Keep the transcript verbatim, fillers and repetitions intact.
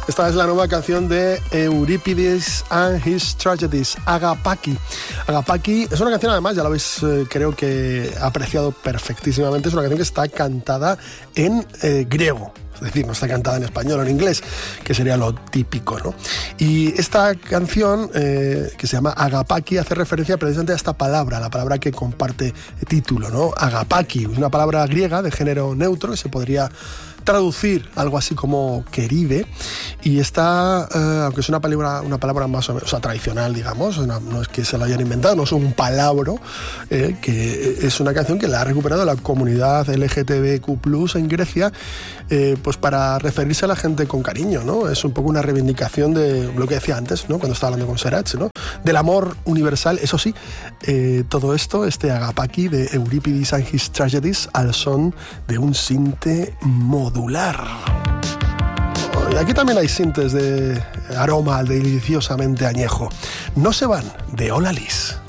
Esta es la nueva canción de Euripides and His Tragedies, Agapaki. Agapaki es una canción, además, ya lo habéis eh, creo que apreciado perfectísimamente, es una canción que está cantada en eh, griego. Es decir, no está cantada en español o en inglés, que sería lo típico, ¿no? Y esta canción, eh, que se llama Agapaki, hace referencia precisamente a esta palabra, la palabra que comparte título, ¿no? Agapaki, una palabra griega de género neutro que se podría traducir algo así como queride, y está, eh, aunque es una palabra, una palabra más o menos, o sea, tradicional, digamos, no, no es que se lo hayan inventado, no es un palabro, eh, que es una canción que la ha recuperado la comunidad L G T B Q plus en Grecia, eh, pues para referirse a la gente con cariño, ¿no? Es un poco una reivindicación de lo que decía antes, ¿no? Cuando estaba hablando con Serach, ¿no? Del amor universal. Eso sí, eh, todo esto, este Agapaki de Euripides and His Tragedies, al son de un sinte modular. Y aquí también hay sintes de aroma deliciosamente añejo. No se van, de Hola Lis.